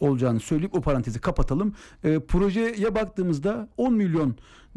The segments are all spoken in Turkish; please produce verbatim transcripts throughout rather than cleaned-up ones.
olacağını söyleyip o parantezi kapatalım. E, projeye baktığımızda on milyon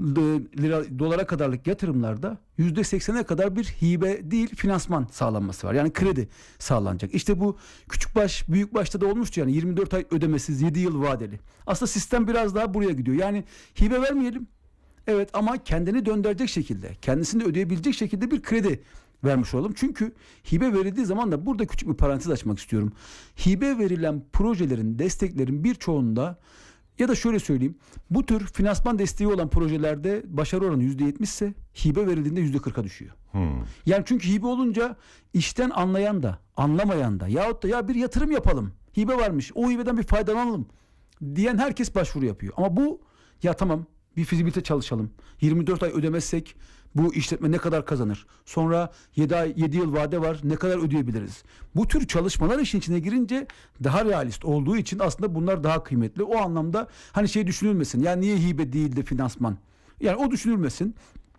lira dolara kadarlık yatırımlarda yüzde seksene kadar bir hibe değil finansman sağlanması var. Yani kredi sağlanacak. İşte bu küçük baş büyük başta da olmuştu, yani yirmi dört ay ödemesiz yedi yıl vadeli. Aslında sistem biraz daha buraya gidiyor. Yani hibe vermeyelim. Evet, ama kendini döndürecek şekilde, kendisini ödeyebilecek şekilde bir kredi vermiş olalım. Çünkü hibe verildiği zaman da burada küçük bir parantez açmak istiyorum. Hibe verilen projelerin, desteklerin birçoğunda, ya da şöyle söyleyeyim, bu tür finansman desteği olan projelerde başarı oranı yüzde yetmiş ise hibe verildiğinde yüzde kırka düşüyor. Hmm. Yani çünkü hibe olunca işten anlayan da anlamayan da, yahut da ya bir yatırım yapalım, hibe varmış, o hibeden bir faydalanalım diyen herkes başvuru yapıyor. Ama bu, ya tamam bir fizibilite çalışalım, yirmi dört ay ödemezsek bu işletme ne kadar kazanır? Sonra yedi ay yedi yıl vade var, ne kadar ödeyebiliriz? Bu tür çalışmalar işin içine girince daha realist olduğu için aslında bunlar daha kıymetli. O anlamda hani şey düşünülmesin. Yani niye hibe değil de finansman? Yani o düşünülmesin.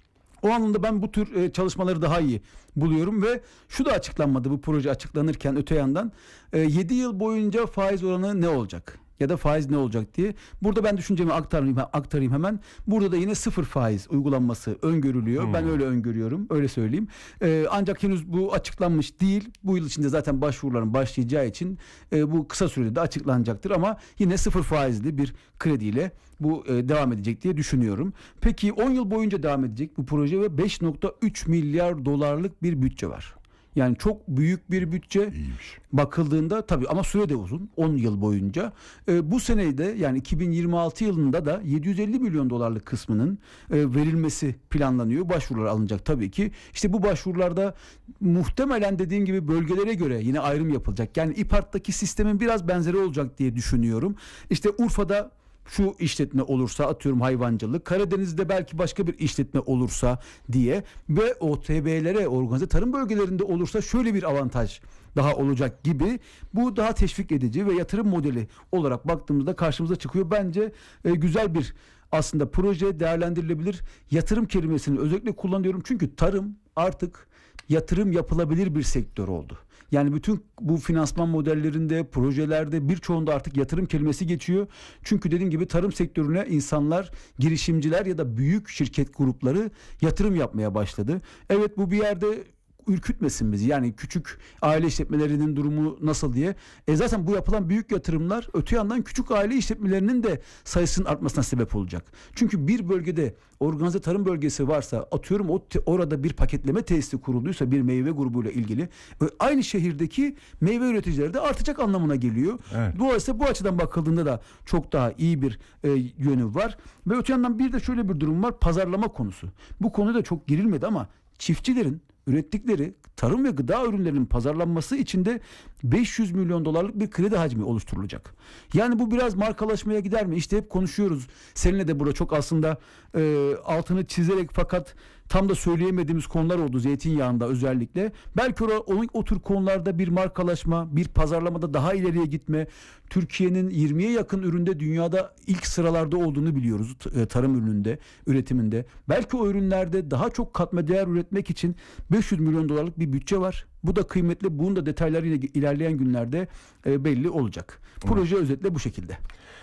O anlamda ben bu tür e, çalışmaları daha iyi buluyorum ve şu da açıklanmadı bu proje açıklanırken öte yandan. E, yedi yıl boyunca faiz oranı ne olacak? Ya da faiz ne olacak diye. Burada ben düşüncemi aktarayım, aktarayım hemen. Burada da yine sıfır faiz uygulanması öngörülüyor. Hmm. Ben öyle öngörüyorum. Öyle söyleyeyim. Ee, ancak henüz bu açıklanmış değil. Bu yıl içinde zaten başvuruların başlayacağı için e, bu kısa sürede de açıklanacaktır. Ama yine sıfır faizli bir krediyle bu e, devam edecek diye düşünüyorum. Peki on yıl boyunca devam edecek bu proje ve beş nokta üç milyar dolarlık bir bütçe var. Yani çok büyük bir bütçe. İyiymiş. Bakıldığında tabii, ama süre de uzun, on yıl boyunca. E, bu senede yani iki bin yirmi altı yılında da yedi yüz elli milyon dolarlık kısmının e, verilmesi planlanıyor. Başvurular alınacak tabii ki. İşte bu başvurularda muhtemelen dediğim gibi bölgelere göre yine ayrım yapılacak. Yani İPART'taki sistemin biraz benzeri olacak diye düşünüyorum. İşte Urfa'da şu işletme olursa, atıyorum hayvancılık, Karadeniz'de belki başka bir işletme olursa diye ve O T B'lere, organize tarım bölgelerinde olursa şöyle bir avantaj daha olacak gibi, bu daha teşvik edici ve yatırım modeli olarak baktığımızda karşımıza çıkıyor. Bence e, güzel bir aslında proje, değerlendirilebilir. Yatırım kelimesini özellikle kullanıyorum çünkü tarım artık yatırım yapılabilir bir sektör oldu. Yani bütün bu finansman modellerinde, projelerde birçoğunda artık yatırım kelimesi geçiyor. Çünkü dediğim gibi tarım sektörüne insanlar, girişimciler ya da büyük şirket grupları yatırım yapmaya başladı. Evet, bu bir yerde ürkütmesin bizi. Yani küçük aile işletmelerinin durumu nasıl diye. E zaten bu yapılan büyük yatırımlar öte yandan küçük aile işletmelerinin de sayısının artmasına sebep olacak. Çünkü bir bölgede organize tarım bölgesi varsa, atıyorum o te, orada bir paketleme tesisi kurulduysa bir meyve grubuyla ilgili, aynı şehirdeki meyve üreticileri de artacak anlamına geliyor. Evet. Dolayısıyla bu açıdan bakıldığında da çok daha iyi bir e, yönü var. Ve öte yandan bir de şöyle bir durum var. Pazarlama konusu. Bu konuda çok girilmedi ama çiftçilerin ürettikleri tarım ve gıda ürünlerinin pazarlanması için de beş yüz milyon dolarlık bir kredi hacmi oluşturulacak. Yani bu biraz markalaşmaya gider mi? İşte hep konuşuyoruz. Seninle de burada çok aslında e, altını çizerek fakat tam da söyleyemediğimiz konular oldu zeytinyağında özellikle. Belki o, o, o tür konularda bir markalaşma, bir pazarlamada daha ileriye gitme. Türkiye'nin yirmiye yakın üründe dünyada ilk sıralarda olduğunu biliyoruz tarım ürününde, üretiminde. Belki o ürünlerde daha çok katma değer üretmek için beş yüz milyon dolarlık bir bütçe var. Bu da kıymetli. Bunun da detaylarıyla ilerleyen günlerde e, belli olacak. Proje evet. Özetle bu şekilde.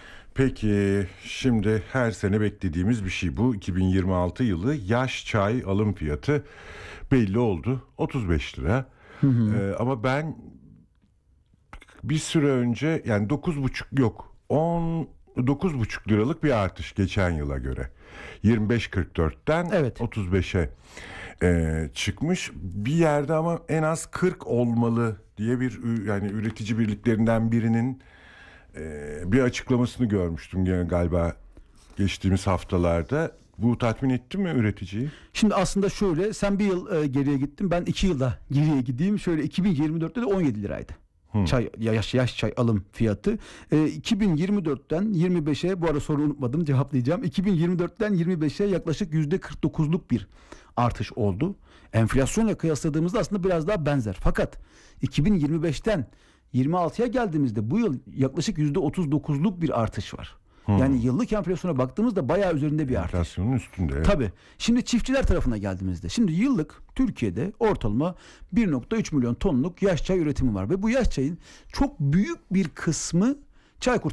Peki şimdi her sene beklediğimiz bir şey bu. iki bin yirmi altı yılı yaş çay alım fiyatı belli oldu. otuz beş lira. Hı hı. Ee, ama ben bir süre önce, yani dokuz buçuk yok on dokuz buçuk liralık bir artış geçen yıla göre. yirmi beş kırk dörtten evet. otuz beşe e, çıkmış. Bir yerde ama en az kırk olmalı diye bir, yani üretici birliklerinden birinin e, bir açıklamasını görmüştüm yani galiba geçtiğimiz haftalarda. Bu tatmin etti mi üreticiyi? Şimdi aslında şöyle, sen bir yıl e, geriye gittin, ben iki yılda geriye gideyim. Şöyle iki bin yirmi dörtte de on yedi liraydı. Hmm. Çay, yaş, yaş çay alım fiyatı. E, iki bin yirmi dörtten yirmi beşe, bu arada soru unutmadım, cevaplayacağım. iki bin yirmi dörtten yirmi beşe yaklaşık yüzde kırk dokuzluk bir artış oldu. Enflasyonla kıyasladığımızda aslında biraz daha benzer. Fakat iki bin yirmi beşten yirmi altıya geldiğimizde bu yıl yaklaşık yüzde otuz dokuzluk bir artış var. Hmm. Yani yıllık enflasyona baktığımızda bayağı üzerinde bir artış. Enflasyonun üstünde. Evet. Tabii. Şimdi çiftçiler tarafına geldiğimizde, şimdi yıllık Türkiye'de ortalama bir nokta üç milyon tonluk yaş çay üretimi var ve bu yaş çayın çok büyük bir kısmı Çaykur